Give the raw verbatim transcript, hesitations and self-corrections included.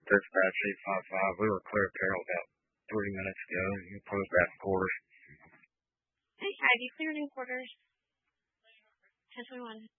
Dispatch eight five five. We were clear apparel about three minutes ago. You closed back quarters. Hey, have you cleared in quarters? ten twenty-one.